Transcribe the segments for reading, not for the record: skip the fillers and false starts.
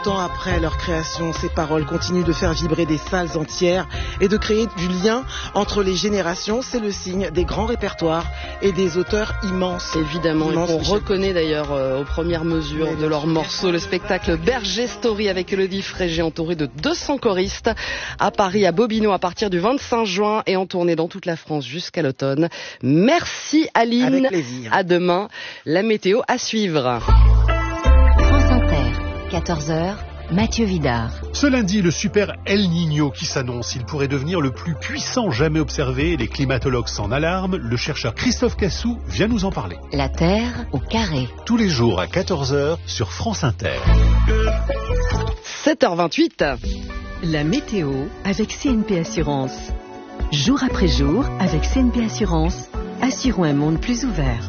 Tant après leur création, ces paroles continuent de faire vibrer des salles entières et de créer du lien entre les générations. C'est le signe des grands répertoires et des auteurs immenses. Évidemment, on reconnaît d'ailleurs aux premières mesures de leurs morceaux le spectacle Berger Story avec Elodie Frégé entouré de 200 choristes à Paris, à Bobino à partir du 25 juin et en tournée dans toute la France jusqu'à l'automne. Merci Aline. Avec plaisir. À demain. La météo à suivre. France Inter. 14h, Mathieu Vidard. Ce lundi, le super El Niño qui s'annonce. Il pourrait devenir le plus puissant jamais observé. Les climatologues s'en alarment. Le chercheur Christophe Cassou vient nous en parler. La Terre au carré. Tous les jours à 14h sur France Inter. 7h28. La météo avec CNP Assurance. Jour après jour, avec CNP Assurance, assurons un monde plus ouvert.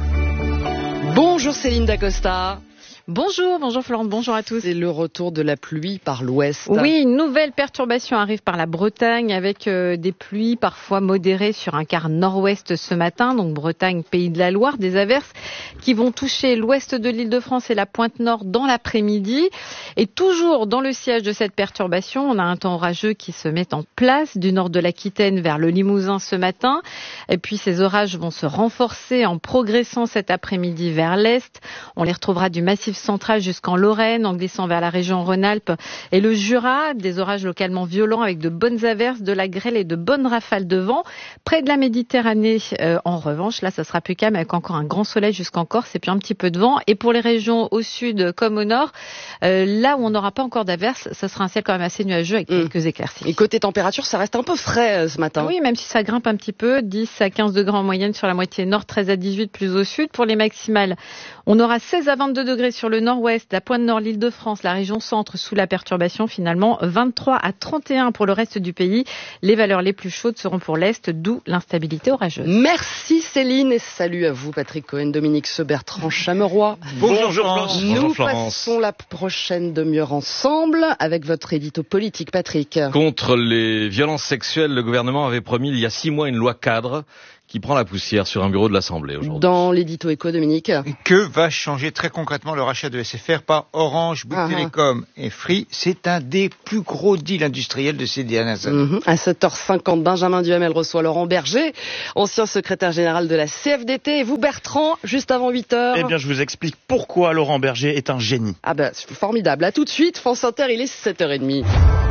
Bonjour Céline Dacosta. Bonjour Florence, bonjour à tous. C'est le retour de la pluie par l'ouest. Oui, une nouvelle perturbation arrive par la Bretagne avec des pluies parfois modérées sur un quart nord-ouest ce matin, donc Bretagne, Pays de la Loire, des averses qui vont toucher l'ouest de l'Île-de-France et la pointe nord dans l'après-midi. Et toujours dans le siège de cette perturbation, on a un temps orageux qui se met en place du nord de l'Aquitaine vers le Limousin ce matin. Et puis ces orages vont se renforcer en progressant cet après-midi vers l'est. On les retrouvera du massif central jusqu'en Lorraine, en glissant vers la région Rhône-Alpes et le Jura, des orages localement violents avec de bonnes averses, de la grêle et de bonnes rafales de vent. Près de la Méditerranée, en revanche, là, ça sera plus calme avec encore un grand soleil jusqu'en Corse et puis un petit peu de vent. Et pour les régions au sud comme au nord, là où on n'aura pas encore d'averses, ça sera un ciel quand même assez nuageux avec quelques éclaircies. Et côté température, ça reste un peu frais ce matin. Oui, même si ça grimpe un petit peu, 10 à 15 degrés en moyenne sur la moitié nord, 13 à 18 plus au sud. Pour les maximales, on aura 16 à 22 degrés sur le nord-ouest, la pointe nord, l'Île-de-France, la région centre sous la perturbation finalement, 23 à 31 pour le reste du pays. Les valeurs les plus chaudes seront pour l'Est, d'où l'instabilité orageuse. Merci Céline et salut à vous Patrick Cohen, Dominique Sebertrand, Chameroy. Bonjour Florence. Nous passons la prochaine demi-heure ensemble avec votre édito politique Patrick. Contre les violences sexuelles, le gouvernement avait promis il y a 6 mois une loi cadre qui prend la poussière sur un bureau de l'Assemblée aujourd'hui. Dans l'édito éco, Dominique. Que va changer très concrètement le rachat de SFR par Orange, Bouygues Télécom et Free? C'est un des plus gros deals industriels de ces dernières années. À 7h50, Benjamin Duhamel reçoit Laurent Berger, ancien secrétaire général de la CFDT. Et vous, Bertrand, juste avant 8h. Eh bien, je vous explique pourquoi Laurent Berger est un génie. Ah ben, c'est formidable. À tout de suite, France Inter, il est 7h30.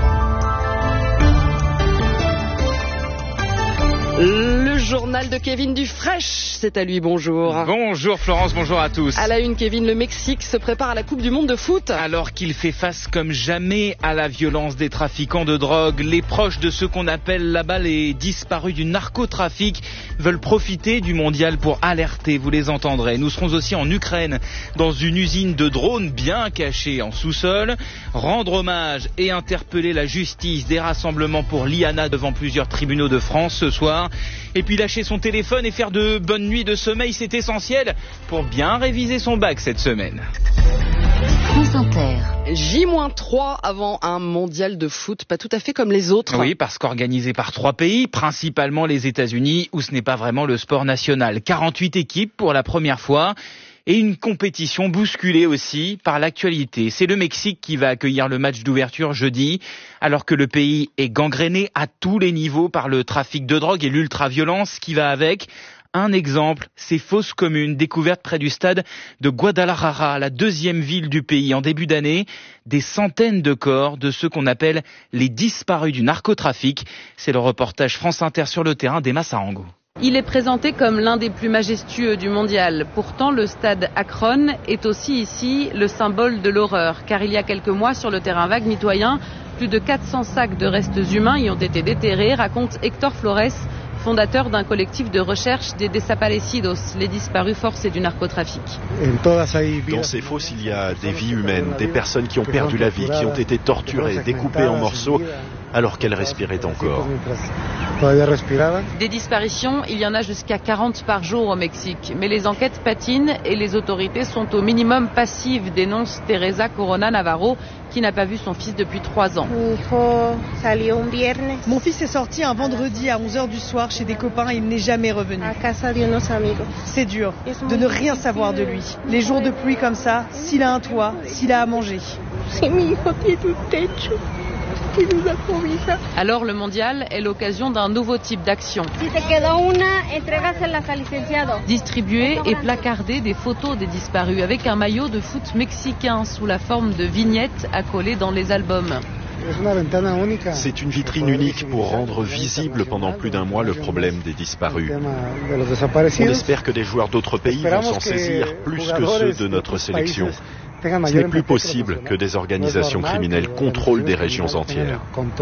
Le journal de Kevin Dufraîche, c'est à lui, bonjour. Bonjour Florence, bonjour à tous. À la une, Kevin, le Mexique se prépare à la Coupe du Monde de foot. Alors qu'il fait face comme jamais à la violence des trafiquants de drogue, les proches de ceux qu'on appelle là-bas les disparus du narcotrafic veulent profiter du mondial pour alerter, vous les entendrez. Nous serons aussi en Ukraine, dans une usine de drones bien cachée en sous-sol, rendre hommage et interpeller la justice des rassemblements pour l'IANA devant plusieurs tribunaux de France ce soir. Et puis lâcher son téléphone et faire de bonnes nuits de sommeil, c'est essentiel pour bien réviser son bac cette semaine. France Inter. J-3 avant un mondial de foot, pas tout à fait comme les autres. Oui, parce qu'organisé par 3 pays, principalement les États-Unis, où ce n'est pas vraiment le sport national. 48 équipes pour la première fois. Et une compétition bousculée aussi par l'actualité. C'est le Mexique qui va accueillir le match d'ouverture jeudi, alors que le pays est gangréné à tous les niveaux par le trafic de drogue et l'ultraviolence qui va avec. Un exemple, ces fosses communes découvertes près du stade de Guadalajara, la 2e ville du pays en début d'année. Des centaines de corps de ceux qu'on appelle les disparus du narcotrafic. C'est le reportage France Inter sur le terrain d'Emma Sarango. Il est présenté comme l'un des plus majestueux du mondial. Pourtant, le stade Akron est aussi ici le symbole de l'horreur. Car il y a quelques mois, sur le terrain vague mitoyen, plus de 400 sacs de restes humains y ont été déterrés, raconte Héctor Flores, fondateur d'un collectif de recherche des desaparecidos, les disparus forcés du narcotrafic. Dans ces fosses, il y a des vies humaines, des personnes qui ont perdu la vie, qui ont été torturées, découpées en morceaux, alors qu'elles respiraient encore. Des disparitions, il y en a jusqu'à 40 par jour au Mexique. Mais les enquêtes patinent et les autorités sont au minimum passives, dénonce Teresa Corona Navarro, qui n'a pas vu son fils depuis 3 ans. Mon fils est sorti un vendredi à 11h du soir chez des copains et il n'est jamais revenu. C'est dur de ne rien savoir de lui. Les jours de pluie comme ça, s'il a un toit, s'il a à manger. Alors le mondial est l'occasion d'un nouveau type d'action. Distribuer et placarder des photos des disparus avec un maillot de foot mexicain sous la forme de vignettes accolées dans les albums. C'est une vitrine unique pour rendre visible pendant plus d'un mois le problème des disparus. On espère que des joueurs d'autres pays vont s'en saisir plus que ceux de notre sélection. Ce n'est plus possible que des organisations criminelles contrôlent des régions entières.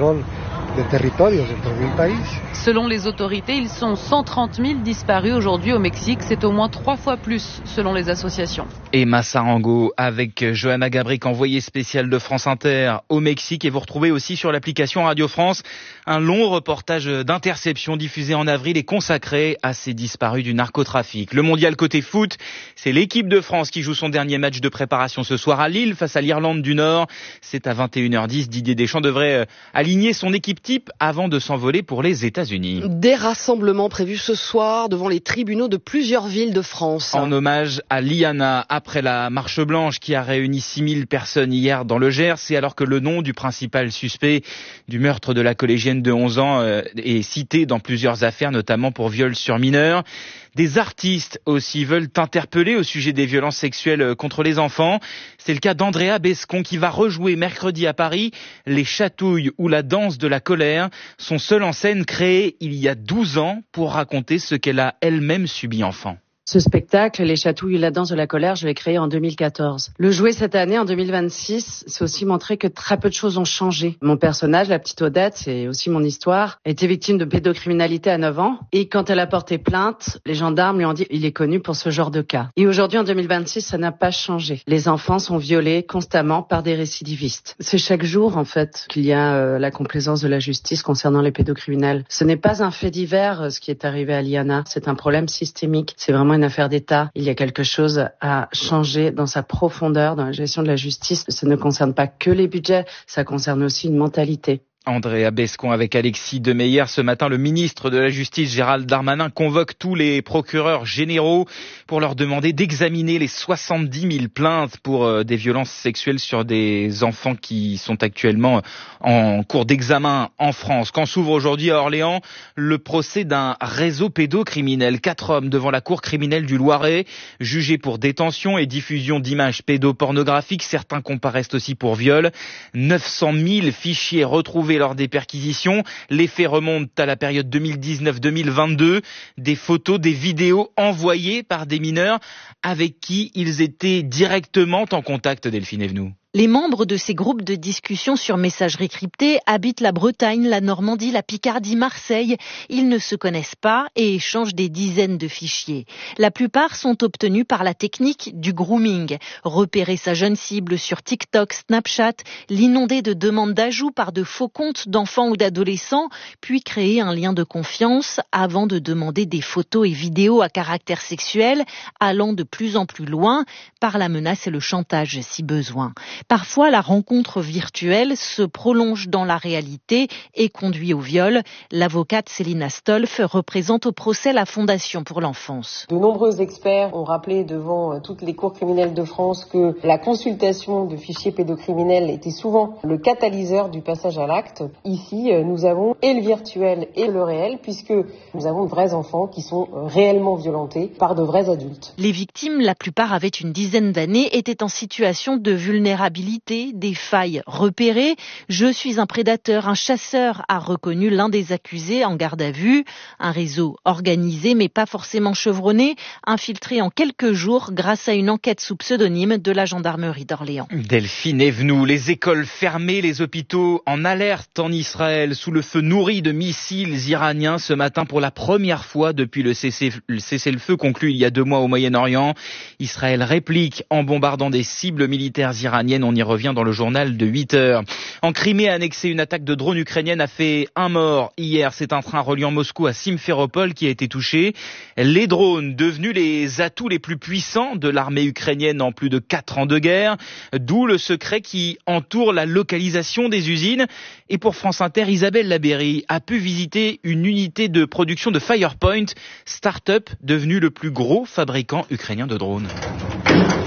Selon les autorités, ils sont 130 000 disparus aujourd'hui au Mexique. C'est au moins 3 fois plus selon les associations. Et Massarango avec Johanna Gabric, envoyée spéciale de France Inter au Mexique. Et vous retrouvez aussi sur l'application Radio France un long reportage d'interception diffusé en avril et consacré à ces disparus du narcotrafic. Le mondial côté foot, c'est l'équipe de France qui joue son dernier match de préparation ce soir à Lille face à l'Irlande du Nord. C'est à 21h10. Didier Deschamps devrait aligner son équipe type avant de s'envoler pour les États-Unis. Des rassemblements prévus ce soir devant les tribunaux de plusieurs villes de France. En hommage à Liana, après la marche blanche qui a réuni 6000 personnes hier dans le Gers, c'est alors que le nom du principal suspect du meurtre de la collégienne de 11 ans est cité dans plusieurs affaires, notamment pour viol sur mineurs. Des artistes aussi veulent interpeller au sujet des violences sexuelles contre les enfants. C'est le cas d'Andrea Bescon qui va rejouer mercredi à Paris Les Chatouilles ou la danse de la colère, son seul en scène créé il y a 12 ans pour raconter ce qu'elle a elle-même subi enfant. Ce spectacle, Les Chatouilles et la danse de la colère, je l'ai créé en 2014. Le jouer cette année, en 2026, c'est aussi montrer que très peu de choses ont changé. Mon personnage, la petite Odette, c'est aussi mon histoire, a été victime de pédocriminalité à 9 ans. Et quand elle a porté plainte, les gendarmes lui ont dit « il est connu pour ce genre de cas ». Et aujourd'hui, en 2026, ça n'a pas changé. Les enfants sont violés constamment par des récidivistes. C'est chaque jour, en fait, qu'il y a la complaisance de la justice concernant les pédocriminels. Ce n'est pas un fait divers, ce qui est arrivé à Liana. C'est un problème systémique. C'est vraiment une affaire d'État. Il y a quelque chose à changer dans sa profondeur, dans la gestion de la justice. Ça ne concerne pas que les budgets, ça concerne aussi une mentalité. Andrea Bescon avec Alexis Demeyer. Ce matin, le ministre de la Justice, Gérald Darmanin, convoque tous les procureurs généraux pour leur demander d'examiner les 70 000 plaintes pour des violences sexuelles sur des enfants qui sont actuellement en cours d'examen en France. Quand s'ouvre aujourd'hui à Orléans le procès d'un réseau pédocriminel. 4 hommes devant la cour criminelle du Loiret, jugés pour détention et diffusion d'images pédopornographiques. Certains comparaissent aussi pour viol. 900 000 fichiers retrouvés lors des perquisitions. Les faits remontent à la période 2019-2022. Des photos, des vidéos envoyées par des mineurs avec qui ils étaient directement en contact, Delphine Evenou. Les membres de ces groupes de discussion sur messagerie cryptée habitent la Bretagne, la Normandie, la Picardie, Marseille. Ils ne se connaissent pas et échangent des dizaines de fichiers. La plupart sont obtenus par la technique du grooming. Repérer sa jeune cible sur TikTok, Snapchat, l'inonder de demandes d'ajout par de faux comptes d'enfants ou d'adolescents, puis créer un lien de confiance avant de demander des photos et vidéos à caractère sexuel, allant de plus en plus loin par la menace et le chantage si besoin. Parfois, la rencontre virtuelle se prolonge dans la réalité et conduit au viol. L'avocate Céline Astolf représente au procès la Fondation pour l'enfance. De nombreux experts ont rappelé devant toutes les cours criminelles de France que la consultation de fichiers pédocriminels était souvent le catalyseur du passage à l'acte. Ici, nous avons et le virtuel et le réel, puisque nous avons de vrais enfants qui sont réellement violentés par de vrais adultes. Les victimes, la plupart avaient une dizaine d'années, étaient en situation de vulnérabilité, des failles repérées. Je suis un prédateur, un chasseur, a reconnu l'un des accusés en garde à vue. Un réseau organisé mais pas forcément chevronné, infiltré en quelques jours grâce à une enquête sous pseudonyme de la gendarmerie d'Orléans. Delphine Evenou, les écoles fermées, les hôpitaux en alerte en Israël sous le feu nourri de missiles iraniens ce matin pour la première fois depuis le cessez-le-feu conclu il y a 2 mois au Moyen-Orient. Israël réplique en bombardant des cibles militaires iraniennes. On y revient dans le journal de 8 heures. En Crimée annexée, une attaque de drone ukrainienne a fait 1 mort hier. C'est un train reliant Moscou à Simferopol qui a été touché. Les drones devenus les atouts les plus puissants de l'armée ukrainienne en plus de 4 ans de guerre. D'où le secret qui entoure la localisation des usines. Et pour France Inter, Isabelle Labéry a pu visiter une unité de production de Firepoint, start-up devenu le plus gros fabricant ukrainien de drones.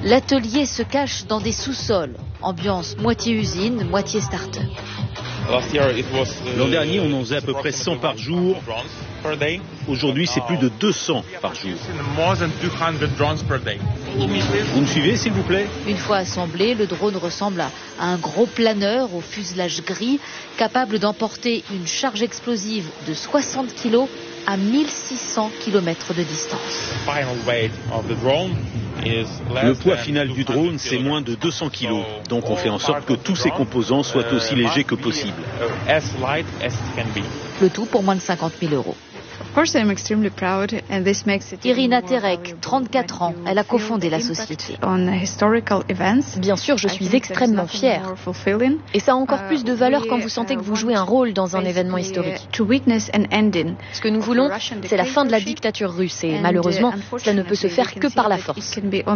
L'atelier se cache dans des sous-sols. Ambiance moitié usine, moitié start-up. L'an dernier, on en faisait à peu près 100 par jour. Aujourd'hui, c'est plus de 200 par jour. Vous me suivez, s'il vous plaît ? Une fois assemblé, le drone ressemble à un gros planeur au fuselage gris, capable d'emporter une charge explosive de 60 kg à 1600 km de distance. Le poids final du drone, c'est moins de 200 kg. Donc on fait en sorte que tous ses composants soient aussi légers que possible. Le tout pour moins de 50 000 €. Irina Terek, 34 ans, elle a cofondé la société. Bien sûr, je suis extrêmement fière. Et ça a encore plus de valeur quand vous sentez que vous jouez un rôle dans un événement historique. Ce que nous voulons, c'est la fin de la dictature russe et malheureusement, cela ne peut se faire que par la force.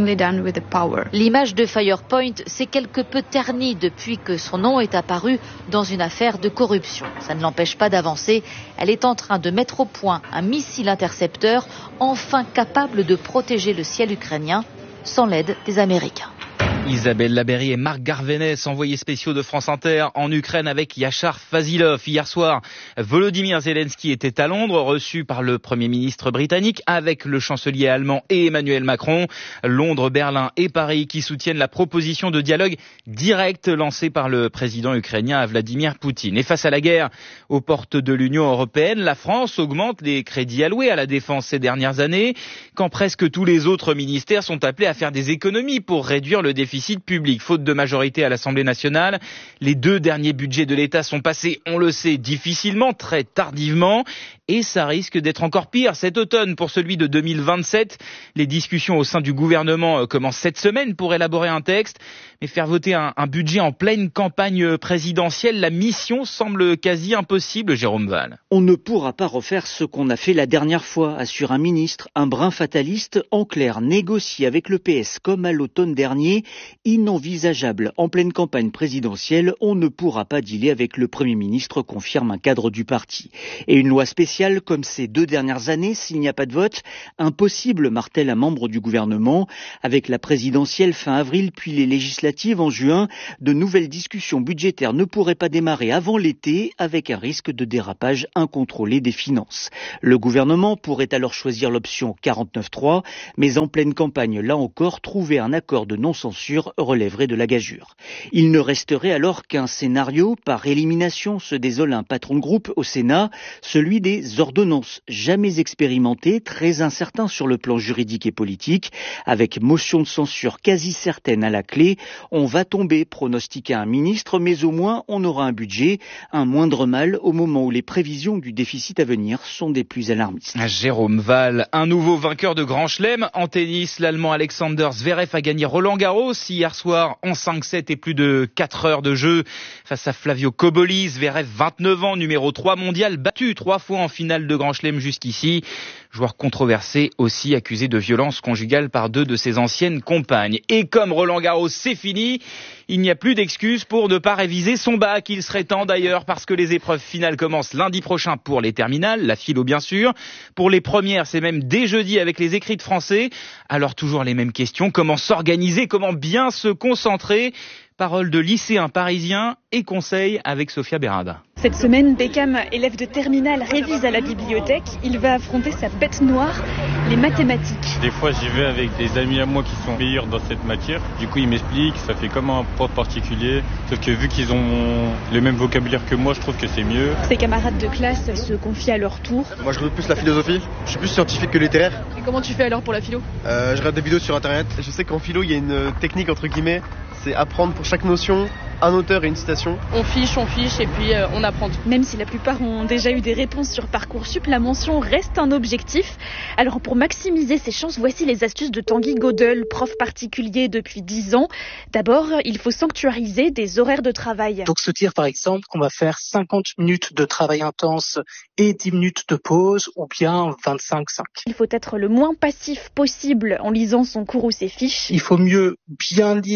L'image de Firepoint s'est quelque peu ternie depuis que son nom est apparu dans une affaire de corruption. Ça ne l'empêche pas d'avancer. Elle est en train de mettre au point un missile intercepteur enfin capable de protéger le ciel ukrainien sans l'aide des Américains. Isabelle Laberry et Marc Garvenès, envoyés spéciaux de France Inter en Ukraine avec Yachar Fazilov. Hier soir, Volodymyr Zelensky était à Londres, reçu par le Premier ministre britannique avec le chancelier allemand et Emmanuel Macron. Londres, Berlin et Paris qui soutiennent la proposition de dialogue direct lancée par le président ukrainien Vladimir Poutine. Et face à la guerre aux portes de l'Union européenne, la France augmente les crédits alloués à la défense ces dernières années, quand presque tous les autres ministères sont appelés à faire des économies pour réduire le déficit public. Faute de majorité à l'Assemblée nationale, les 2 derniers budgets de l'État sont passés, on le sait, difficilement, très tardivement. Et ça risque d'être encore pire cet automne pour celui de 2027. Les discussions au sein du gouvernement commencent cette semaine pour élaborer un texte. Mais faire voter un budget en pleine campagne présidentielle, la mission semble quasi impossible, Jérôme Val. On ne pourra pas refaire ce qu'on a fait la dernière fois, assure un ministre, un brin fataliste. En clair, négocier avec le PS comme à l'automne dernier, inenvisageable. En pleine campagne présidentielle, on ne pourra pas dealer avec le Premier ministre, confirme un cadre du parti. Et une loi spéciale comme ces 2 dernières années, s'il n'y a pas de vote, impossible, martèle un membre du gouvernement. Avec la présidentielle fin avril, puis les législatives en juin, de nouvelles discussions budgétaires ne pourraient pas démarrer avant l'été, avec un risque de dérapage incontrôlé des finances. Le gouvernement pourrait alors choisir l'option 49.3, mais en pleine campagne, là encore, trouver un accord de non-censure relèverait de la gageure. Il ne resterait alors qu'un scénario par élimination, se désole un patron de groupe au Sénat, celui des ordonnances, jamais expérimentées, très incertain sur le plan juridique et politique, avec motion de censure quasi certaine à la clé. On va tomber, pronostiquait un ministre, mais au moins on aura un budget, un moindre mal au moment où les prévisions du déficit à venir sont des plus alarmistes. Jérôme Val, un nouveau vainqueur de Grand Chelem. En tennis, l'Allemand Alexander Zverev a gagné Roland-Garros hier soir en 5-7 et plus de 4 heures de jeu face à Flavio Cobolli. Zverev, 29 ans, numéro 3 mondial, battu 3 fois en finale de Grand Chelem jusqu'ici. Joueur controversé, aussi accusé de violence conjugale par 2 de ses anciennes compagnes. Et comme Roland-Garros c'est fini, il n'y a plus d'excuses pour ne pas réviser son bac. Il serait temps d'ailleurs parce que les épreuves finales commencent lundi prochain pour les terminales, la philo bien sûr. Pour les premières, c'est même dès jeudi avec les écrits de français. Alors toujours les mêmes questions, comment s'organiser, comment bien se concentrer? Parole de lycéens parisiens et conseils avec Sophia Berada. Cette semaine, Beckham, élève de terminale, révise à la bibliothèque. Il va affronter sa bête noire, les mathématiques. Des fois, j'y vais avec des amis à moi qui sont meilleurs dans cette matière. Du coup, ils m'expliquent, ça fait comme un prof particulier. Sauf que vu qu'ils ont le même vocabulaire que moi, je trouve que c'est mieux. Ses camarades de classe se confient à leur tour. Moi, je veux plus la philosophie. Je suis plus scientifique que littéraire. Et comment tu fais alors pour la philo? Je regarde des vidéos sur Internet. Je sais qu'en philo, il y a une technique entre guillemets. C'est apprendre pour chaque notion un auteur et une citation. On fiche et puis on apprend tout. Même si la plupart ont déjà eu des réponses sur Parcoursup, la mention reste un objectif. Alors pour maximiser ses chances, voici les astuces de Tanguy Godel, prof particulier depuis 10 ans. D'abord, il faut sanctuariser des horaires de travail. Donc se dire par exemple qu'on va faire 50 minutes de travail intense et 10 minutes de pause ou bien 25-5. Il faut être le moins passif possible en lisant son cours ou ses fiches. Il faut mieux bien lire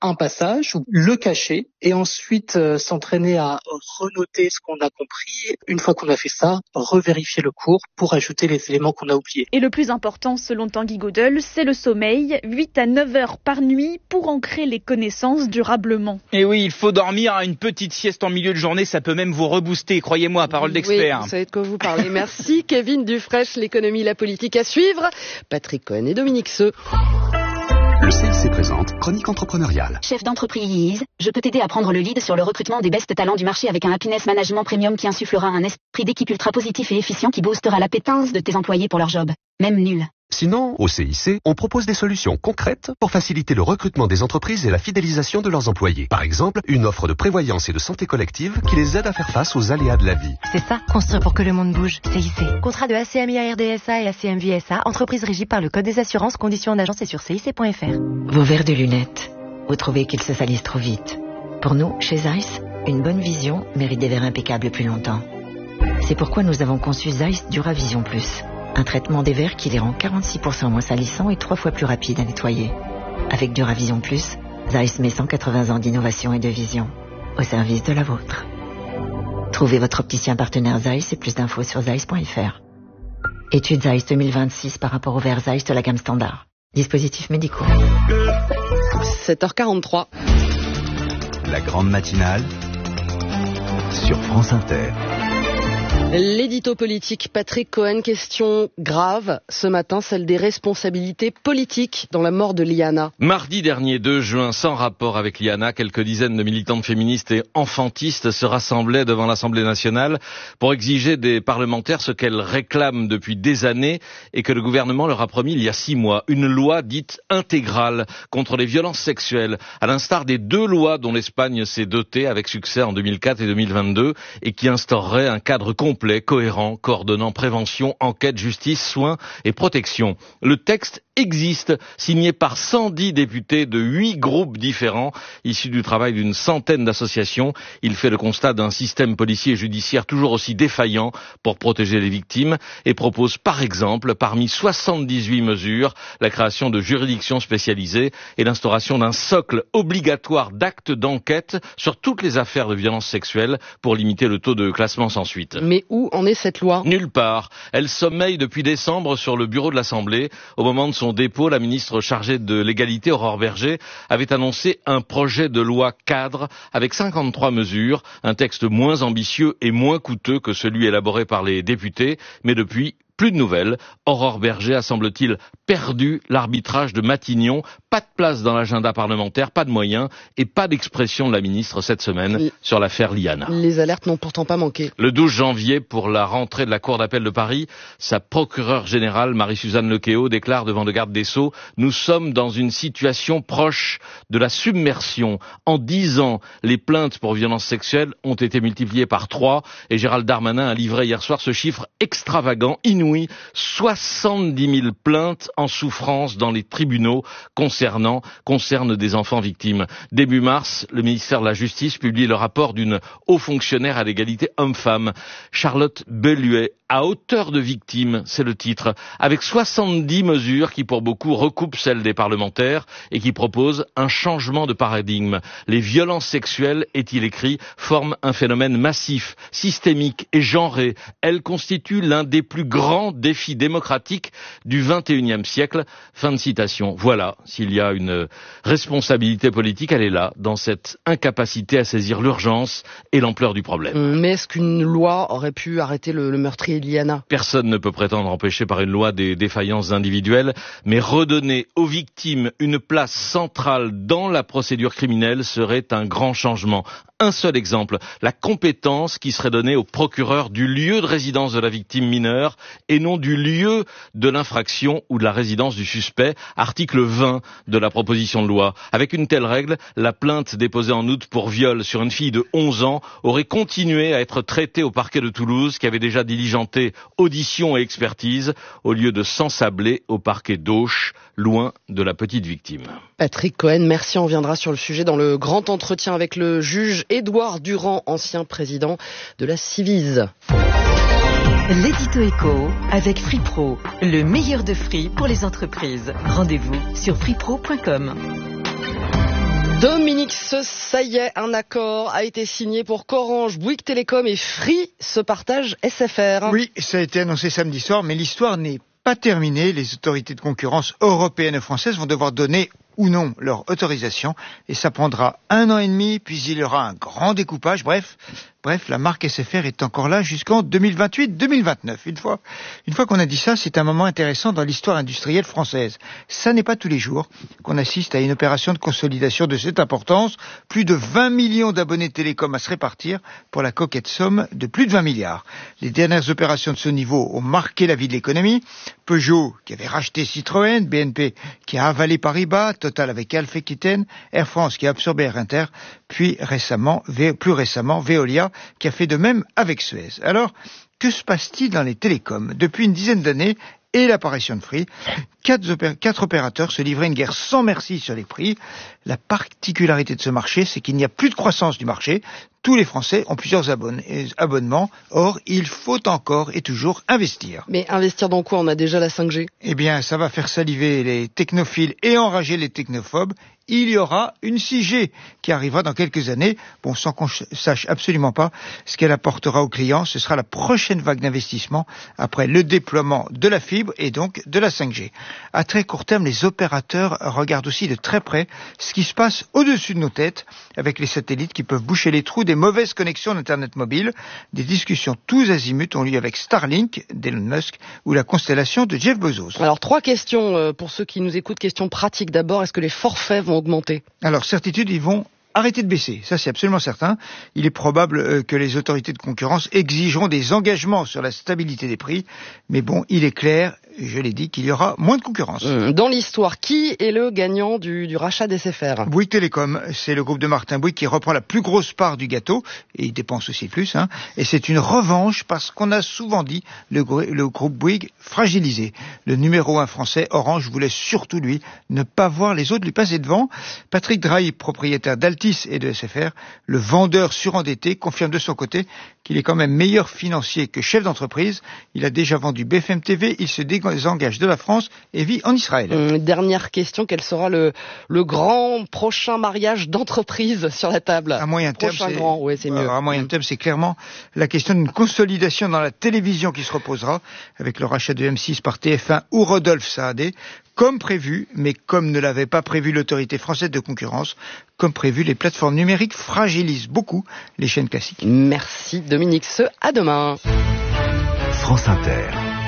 un passage ou le cacher et ensuite s'entraîner à renoter ce qu'on a compris. Une fois qu'on a fait ça, revérifier le cours pour ajouter les éléments qu'on a oubliés. Et le plus important, selon Tanguy Godel, c'est le sommeil, 8 à 9 heures par nuit pour ancrer les connaissances durablement. Et oui, il faut dormir, une petite sieste en milieu de journée, ça peut même vous rebooster, croyez-moi, parole d'expert. Oui, vous savez de quoi vous parlez. Merci Kevin Dufresne, l'économie, la politique à suivre. Patrick Cohen et Dominique Seux. Le CIC présente Chronique entrepreneuriale. Chef d'entreprise, je peux t'aider à prendre le lead sur le recrutement des best talents du marché avec un happiness management premium qui insufflera un esprit d'équipe ultra positif et efficient qui boostera l'appétence de tes employés pour leur job, même nul. Sinon, au CIC, on propose des solutions concrètes pour faciliter le recrutement des entreprises et la fidélisation de leurs employés. Par exemple, une offre de prévoyance et de santé collective qui les aide à faire face aux aléas de la vie. C'est ça, construire pour que le monde bouge. CIC. Contrat de ACMI-RDSA et ACMVSA, entreprise régie par le Code des assurances, conditions en agence et sur cic.fr. Vos verres de lunettes, vous trouvez qu'ils se salissent trop vite. Pour nous, chez Zeiss, une bonne vision mérite des verres impeccables plus longtemps. C'est pourquoi nous avons conçu Zeiss Duravision Plus. Un traitement des verres qui les rend 46% moins salissants et 3 fois plus rapides à nettoyer. Avec Duravision Plus, Zeiss met 180 ans d'innovation et de vision au service de la vôtre. Trouvez votre opticien partenaire Zeiss et plus d'infos sur zeiss.fr. Étude Zeiss 2026 par rapport aux verres Zeiss de la gamme standard. Dispositifs médicaux. 7h43. La grande matinale sur France Inter. L'édito politique, Patrick Cohen, question grave ce matin, celle des responsabilités politiques dans la mort de Liana. Mardi dernier, 2 juin, sans rapport avec Liana, quelques dizaines de militantes féministes et enfantistes se rassemblaient devant l'Assemblée nationale pour exiger des parlementaires ce qu'elles réclament depuis des années et que le gouvernement leur a promis il y a 6 mois. Une loi dite intégrale contre les violences sexuelles, à l'instar des 2 lois dont l'Espagne s'est dotée avec succès en 2004 et 2022 et qui instaurerait un cadre complet, cohérent, coordonnant prévention, enquête, justice, soins et protection. Le texte existe, signé par 110 députés de 8 groupes différents, issus du travail d'une centaine d'associations. Il fait le constat d'un système policier et judiciaire toujours aussi défaillant pour protéger les victimes et propose par exemple, parmi 78 mesures, la création de juridictions spécialisées et l'instauration d'un socle obligatoire d'actes d'enquête sur toutes les affaires de violences sexuelles pour limiter le taux de classement sans suite. Mais où en est cette loi ? Nulle part. Elle sommeille depuis décembre sur le bureau de l'Assemblée. Au moment de son dépôt, la ministre chargée de l'égalité, Aurore Bergé, avait annoncé un projet de loi cadre avec 53 mesures, un texte moins ambitieux et moins coûteux que celui élaboré par les députés, mais depuis, plus de nouvelles. Aurore Bergé a, semble-t-il, perdu l'arbitrage de Matignon. Pas de place dans l'agenda parlementaire, pas de moyens et pas d'expression de la ministre cette semaine sur l'affaire Liana. Les alertes n'ont pourtant pas manqué. Le 12 janvier, pour la rentrée de la Cour d'appel de Paris, sa procureure générale, Marie-Suzanne Lequéot, déclare devant le garde des Sceaux « Nous sommes dans une situation proche de la submersion. En 10 ans, les plaintes pour violences sexuelles ont été multipliées par 3 et Gérald Darmanin a livré hier soir ce chiffre extravagant, inouï, 70 000 plaintes en souffrance dans les tribunaux concernent des enfants victimes. Début mars, le ministère de la Justice publie le rapport d'une haut fonctionnaire à l'égalité homme-femme, Charlotte Belluet, à hauteur de victime, c'est le titre, avec 70 mesures qui pour beaucoup recoupent celles des parlementaires et qui proposent un changement de paradigme. Les violences sexuelles, est-il écrit, forment un phénomène massif, systémique et genré. Elles constituent l'un des plus grands défis démocratiques du XXIe siècle. Fin de citation. Voilà, s'il y a une responsabilité politique, elle est là, dans cette incapacité à saisir l'urgence et l'ampleur du problème. Mais est-ce qu'une loi aurait pu arrêter le meurtrier de Liana ? Personne ne peut prétendre empêcher par une loi des défaillances individuelles, mais redonner aux victimes une place centrale dans la procédure criminelle serait un grand changement. Un seul exemple, la compétence qui serait donnée au procureur du lieu de résidence de la victime mineure et non du lieu de l'infraction ou de la résidence du suspect, article 20 de la proposition de loi. Avec une telle règle, la plainte déposée en août pour viol sur une fille de 11 ans aurait continué à être traitée au parquet de Toulouse qui avait déjà diligenté audition et expertise au lieu de s'ensabler au parquet d'Auch, loin de la petite victime. Patrick Cohen, merci. On reviendra sur le sujet dans le grand entretien avec le juge Édouard Durand, ancien président de la Civise. L'édito éco avec Free Pro, le meilleur de Free pour les entreprises. Rendez-vous sur freepro.com. Dominique, ça y est, un accord a été signé pour qu'Orange, Bouygues Télécom et Free se partagent SFR. Oui, ça a été annoncé samedi soir, mais l'histoire n'est pas terminée. Les autorités de concurrence européennes et françaises vont devoir donner ou non leur autorisation, et ça prendra 1 an et demi, puis il y aura un grand découpage. Bref, la marque SFR est encore là jusqu'en 2028-2029. Une fois qu'on a dit ça, c'est un moment intéressant dans l'histoire industrielle française. Ça n'est pas tous les jours qu'on assiste à une opération de consolidation de cette importance. Plus de 20 millions d'abonnés télécoms à se répartir pour la coquette somme de plus de 20 milliards. Les dernières opérations de ce niveau ont marqué la vie de l'économie. Peugeot, qui avait racheté Citroën, BNP, qui a avalé Paribas, Total avec Alf Aquitaine, Air France qui a absorbé Air Inter, puis plus récemment Veolia qui a fait de même avec Suez. Alors, que se passe-t-il dans les télécoms ? Depuis une dizaine d'années et l'apparition de Free, 4 opérateurs se livraient une guerre sans merci sur les prix. La particularité de ce marché, c'est qu'il n'y a plus de croissance du marché. Tous les Français ont plusieurs abonnements. Or, il faut encore et toujours investir. Mais investir dans quoi ? On a déjà la 5G. Eh bien, ça va faire saliver les technophiles et enrager les technophobes. Il y aura une 6G qui arrivera dans quelques années. Bon, sans qu'on sache absolument pas ce qu'elle apportera aux clients. Ce sera la prochaine vague d'investissement après le déploiement de la fibre et donc de la 5G. À très court terme, les opérateurs regardent aussi de très près ce qui se passe au-dessus de nos têtes avec les satellites qui peuvent boucher les trous des mauvaises connexions d'Internet mobile. Des discussions tous azimuts ont lieu avec Starlink d'Elon Musk ou la constellation de Jeff Bezos. Alors, 3 questions pour ceux qui nous écoutent. Questions pratiques d'abord. Est-ce que les forfaits vont augmenter ? Alors, certitude, ils vont arrêter de baisser. Ça, c'est absolument certain. Il est probable que les autorités de concurrence exigeront des engagements sur la stabilité des prix. Mais bon, il est clair, je l'ai dit, qu'il y aura moins de concurrence. Dans l'histoire, qui est le gagnant du rachat d'SFR ? Bouygues Télécom, c'est le groupe de Martin Bouygues qui reprend la plus grosse part du gâteau, et il dépense aussi plus, et c'est une revanche parce qu'on a souvent dit le groupe Bouygues fragilisé. Le numéro 1 français, Orange, voulait surtout lui ne pas voir les autres lui passer devant. Patrick Drahi, propriétaire d'Altis et de SFR, le vendeur surendetté, confirme de son côté qu'il est quand même meilleur financier que chef d'entreprise. Il a déjà vendu BFM TV, il se désengage de la France et vit en Israël. Dernière question, quel sera le grand prochain mariage d'entreprise sur la table ? À moyen terme, c'est mieux. À moyen terme, c'est clairement la question d'une consolidation dans la télévision qui se reposera avec le rachat de M6 par TF1 ou Rodolphe Saadé. Comme prévu, mais comme ne l'avait pas prévu l'autorité française de concurrence, comme prévu, les plateformes numériques fragilisent beaucoup les chaînes classiques. Merci Dominique, à demain. France Inter.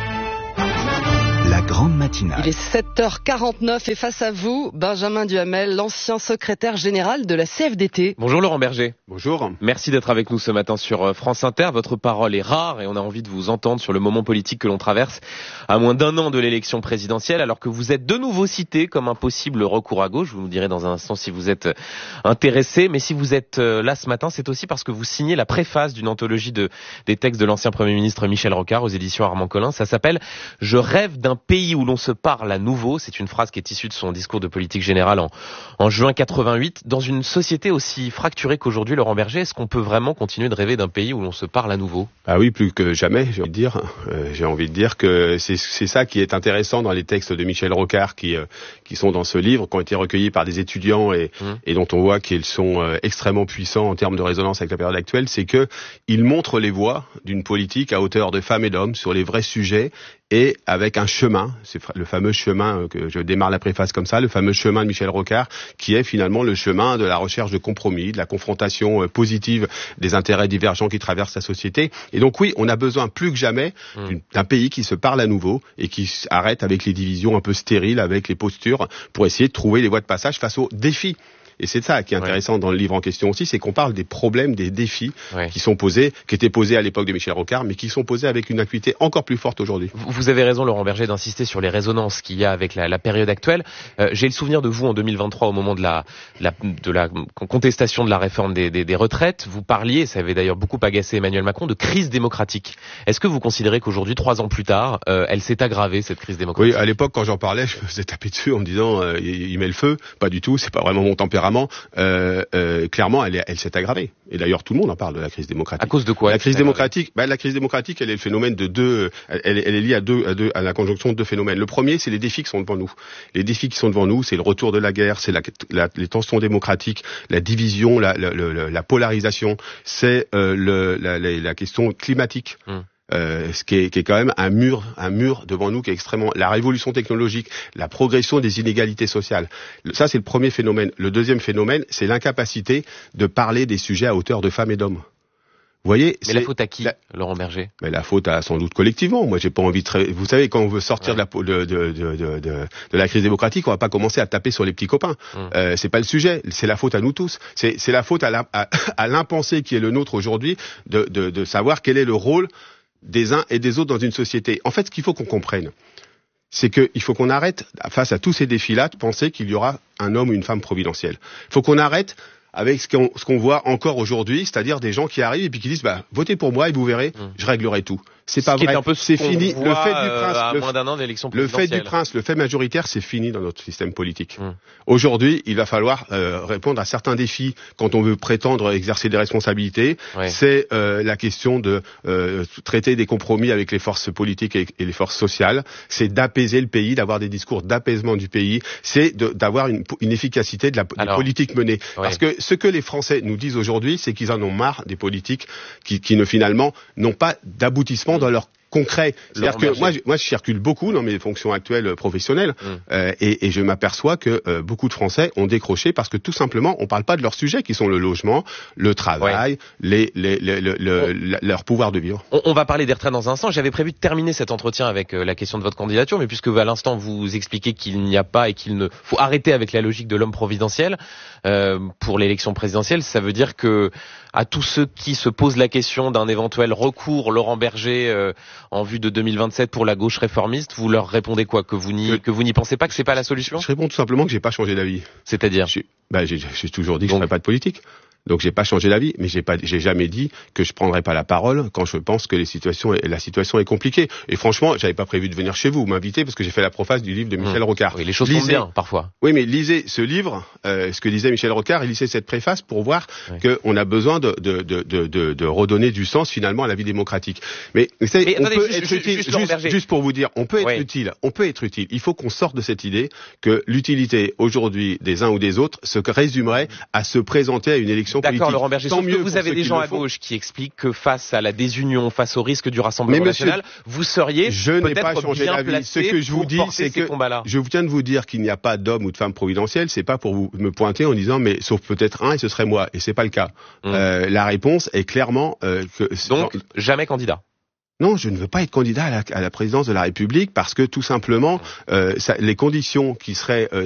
La grande matinale. Il est 7h49 et face à vous, Benjamin Duhamel, l'ancien secrétaire général de la CFDT. Bonjour Laurent Berger. Bonjour. Merci d'être avec nous ce matin sur France Inter. Votre parole est rare et on a envie de vous entendre sur le moment politique que l'on traverse à moins d'1 an de l'élection présidentielle, alors que vous êtes de nouveau cité comme un possible recours à gauche. Vous nous direz dans un instant si vous êtes intéressé. Mais si vous êtes là ce matin, c'est aussi parce que vous signez la préface d'une anthologie des textes de l'ancien Premier ministre Michel Rocard aux éditions Armand Collin. Ça s'appelle « Je rêve d'un pays où l'on se parle à nouveau ». C'est une phrase qui est issue de son discours de politique générale en juin 88. Dans une société aussi fracturée qu'aujourd'hui, Laurent Berger, est-ce qu'on peut vraiment continuer de rêver d'un pays où l'on se parle à nouveau ? Ah oui, plus que jamais, j'ai envie de dire que c'est ça qui est intéressant dans les textes de Michel Rocard qui sont dans ce livre, qui ont été recueillis par des étudiants et dont on voit qu'ils sont extrêmement puissants en termes de résonance avec la période actuelle, c'est que ils montrent les voies d'une politique à hauteur de femmes et d'hommes sur les vrais sujets et avec un chemin, c'est le fameux chemin que je démarre la préface comme ça, le fameux chemin de Michel Rocard, qui est finalement le chemin de la recherche de compromis, de la confrontation positive des intérêts divergents qui traversent la société. Et donc oui, on a besoin plus que jamais d'un pays qui se parle à nouveau et qui arrête avec les divisions un peu stériles, avec les postures, pour essayer de trouver les voies de passage face aux défis. Et c'est ça qui est intéressant dans le livre en question aussi, c'est qu'on parle des problèmes, des défis qui sont posés, qui étaient posés à l'époque de Michel Rocard, mais qui sont posés avec une acuité encore plus forte aujourd'hui. Vous avez raison, Laurent Berger, d'insister sur les résonances qu'il y a avec la période actuelle. J'ai le souvenir de vous en 2023 au moment de la contestation de la réforme des retraites. Vous parliez, ça avait d'ailleurs beaucoup agacé Emmanuel Macron, de crise démocratique. Est-ce que vous considérez qu'aujourd'hui, 3 ans plus tard, elle s'est aggravée, cette crise démocratique ? Oui, à l'époque, quand j'en parlais, je me faisais taper dessus en me disant il met le feu. Pas du tout, c'est pas vraiment mon tempérament. différemment, clairement, elle s'est aggravée. Et d'ailleurs, tout le monde en parle de la crise démocratique. À cause de quoi? La crise démocratique, elle est le phénomène de elle est liée à la conjonction de deux phénomènes. Le premier, c'est les défis qui sont devant nous. Les défis qui sont devant nous, c'est le retour de la guerre, c'est les tensions démocratiques, la division, la polarisation, c'est la question climatique. Ce qui est quand même un mur devant nous qui est extrêmement... La révolution technologique, la progression des inégalités sociales. Ça, c'est le premier phénomène. Le deuxième phénomène, c'est l'incapacité de parler des sujets à hauteur de femmes et d'hommes. Vous voyez, mais la faute à qui, Laurent Berger? Mais la faute à sans doute collectivement. Moi, j'ai pas envie de... Vous savez, quand on veut sortir de la crise démocratique, on va pas commencer à taper sur les petits copains. C'est pas le sujet. C'est la faute à nous tous. C'est la faute à l'impensé qui est le nôtre aujourd'hui de savoir quel est le rôle des uns et des autres dans une société. En fait, ce qu'il faut qu'on comprenne, c'est qu'il faut qu'on arrête, face à tous ces défis-là, de penser qu'il y aura un homme ou une femme providentielle. Il faut qu'on arrête avec ce qu'on voit encore aujourd'hui, c'est-à-dire des gens qui arrivent et puis qui disent votez pour moi et vous verrez, je réglerai tout. C'est pas vrai. C'est fini. Le fait du prince, à moins d'un an d'élection présidentielle. Le fait majoritaire, c'est fini dans notre système politique. Aujourd'hui, il va falloir répondre à certains défis quand on veut prétendre exercer des responsabilités. C'est la question de traiter des compromis avec les forces politiques et les forces sociales. C'est d'apaiser le pays, d'avoir des discours d'apaisement du pays. C'est d'avoir une efficacité des politiques menées. Parce que ce que les Français nous disent aujourd'hui, c'est qu'ils en ont marre des politiques qui ne finalement n'ont pas d'aboutissement dans leur concret. C'est-à-dire que moi, je circule beaucoup dans mes fonctions actuelles professionnelles et je m'aperçois que beaucoup de Français ont décroché parce que tout simplement, on parle pas de leurs sujets qui sont le logement, le travail, leur pouvoir de vivre. On va parler des retraites dans un instant. J'avais prévu de terminer cet entretien avec la question de votre candidature, mais puisque à l'instant vous expliquez qu'il n'y a pas et qu'il ne faut arrêter avec la logique de l'homme providentiel pour l'élection présidentielle, ça veut dire que à tous ceux qui se posent la question d'un éventuel recours Laurent Berger en vue de 2027 pour la gauche réformiste, vous leur répondez quoi? Que vous n'y pensez pas, que c'est pas la solution? Je réponds tout simplement que j'ai pas changé d'avis. C'est-à-dire? J'ai toujours dit que je ferais pas de politique. Donc j'ai pas changé d'avis, mais j'ai jamais dit que je prendrais pas la parole quand je pense que la situation est compliquée. Et franchement, j'avais pas prévu de venir chez vous m'inviter parce que j'ai fait la préface du livre de Michel Rocard. Oui, les choses sont bien parfois. Oui, mais lisez ce livre, ce que disait Michel Rocard, et lisez cette préface pour voir qu'on a besoin de redonner du sens finalement à la vie démocratique. Mais on peut être utile. Juste pour vous dire, on peut être utile. On peut être utile. Il faut qu'on sorte de cette idée que l'utilité aujourd'hui des uns ou des autres se résumerait à se présenter à une élection. D'accord, Laurent Berger, sauf que vous avez des gens à gauche qui expliquent que face à la désunion, face au risque du Rassemblement national, vous seriez peut-être bien placé. Ce que je vous dis, c'est que je viens de vous dire qu'il n'y a pas d'homme ou de femme providentielle. C'est pas pour vous me pointer en disant mais sauf peut-être un et ce serait moi. Et c'est pas le cas. La réponse est clairement que donc jamais candidat. Non, je ne veux pas être candidat à la présidence de la République parce que tout simplement, les conditions qui seraient